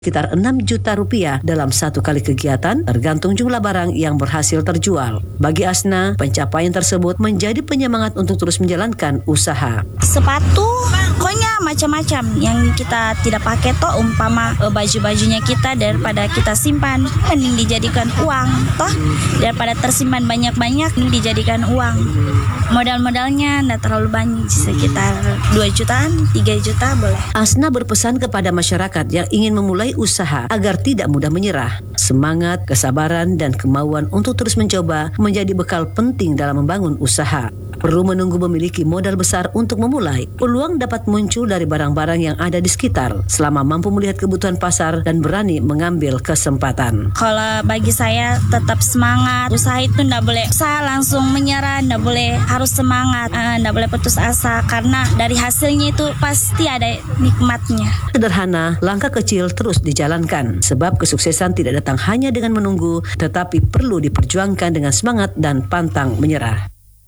sekitar 6 juta rupiah dalam satu kali kegiatan, tergantung jumlah barang yang berhasil terjual. Bagi Asna, pencapaian tersebut menjadi penyemangat untuk terus menjalankan usaha. Sepatu, pokoknya macam-macam yang kita tidak pakai toh, umpama baju-bajunya kita daripada kita simpan, mending dijadikan uang toh, daripada tersimpan banyak-banyak, mending dijadikan uang. Modal-modalnya tidak terlalu banyak, sekitar 2 jutaan, 3 juta boleh. Asna berpesan kepada masyarakat yang ingin memulai usaha agar tidak mudah menyerah. Semangat, kesabaran, dan kemauan untuk terus mencoba menjadi bekal penting dalam membangun usaha. Perlu menunggu memiliki modal besar untuk memulai. Peluang dapat muncul dari barang-barang yang ada di sekitar selama mampu melihat kebutuhan pasar dan berani mengambil kesempatan. Kalau bagi saya tetap semangat. Usaha itu tidak boleh usaha langsung menyerah, tidak boleh, harus semangat, tidak boleh putus asa karena dari hasilnya itu pasti ada nikmatnya. Sederhana, langkah kecil terus dijalankan. Sebab kesuksesan tidak datang hanya dengan menunggu, tetapi perlu diperjuangkan dengan semangat dan pantang menyerah.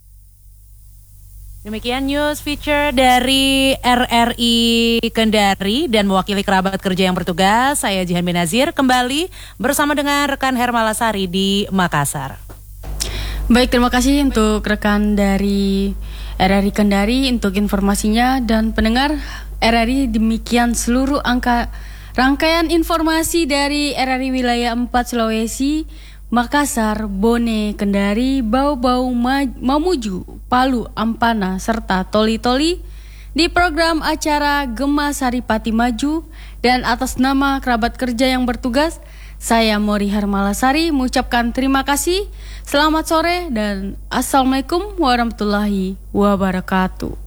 Demikian news feature dari RRI Kendari dan mewakili kerabat kerja yang bertugas, saya Jihan Benazir kembali bersama dengan rekan Hermala Sari di Makassar. Baik, terima kasih untuk rekan dari RRI Kendari untuk informasinya dan pendengar RRI, demikian seluruh rangkaian informasi dari RRI Wilayah 4 Sulawesi, Makassar, Bone, Kendari, Bau-Bau, Mamuju, Palu, Ampana, serta Toli-Toli di program acara Gema Saripati Maju. Dan atas nama kerabat kerja yang bertugas, saya Mori Hermalasari mengucapkan terima kasih, selamat sore, dan Assalamualaikum warahmatullahi wabarakatuh.